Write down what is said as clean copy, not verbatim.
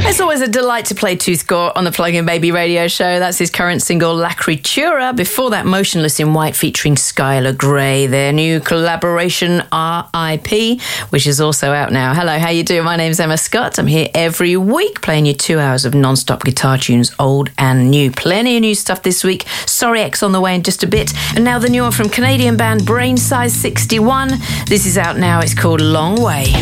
It's always a delight to play Tooth Gore on the Plug-in Baby radio show. That's his current single, La Creatura. Before that, Motionless in White featuring Skylar Grey. Their new collaboration, R.I.P., which is also out now. Hello, how you doing? My name's Emma Scott. I'm here every week playing you 2 hours of non-stop guitar tunes, old and new. Plenty of new stuff this week. Sorry X on the way in just a bit. And now the new one from Canadian band Brain Size 61. This is out now. It's called Long Way.